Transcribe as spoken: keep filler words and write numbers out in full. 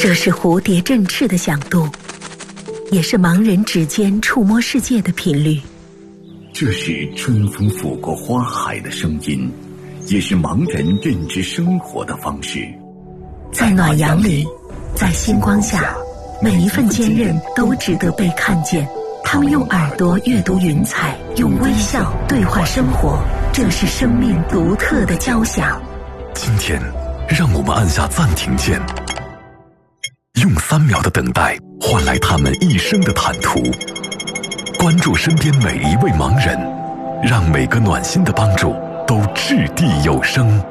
这是蝴蝶振翅的响动，也是盲人指尖触摸世界的频率。 这是春风拂过花海的声音，也是盲人认知生活的方式。 在暖阳里，在星光下，每一份坚韧都值得被看见。他们用耳朵阅读云彩，用微笑对话生活，这是生命独特的交响。 今天，让我们按下暂停键，用三秒的等待换来他们一生的坦途。关注身边每一位盲人，让每个暖心的帮助都掷地有声。